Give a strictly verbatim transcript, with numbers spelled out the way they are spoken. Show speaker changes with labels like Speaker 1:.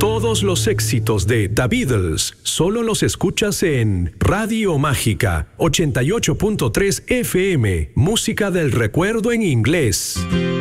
Speaker 1: Todos los éxitos de The Beatles solo los escuchas en Radio Mágica ochenta y ocho punto tres F M, música del recuerdo en inglés.